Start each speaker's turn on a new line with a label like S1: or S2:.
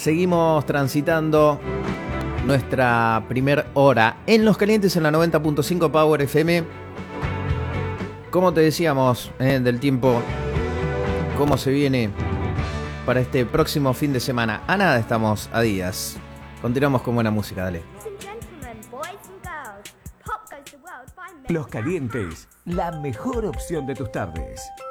S1: Seguimos transitando nuestra primer hora en Los Calientes en la 90.5 Power FM. Como te decíamos, del tiempo, cómo se viene para este próximo fin de semana. A nada estamos, a días. Continuamos con buena música, dale.
S2: Los Calientes, la mejor opción de tus tardes.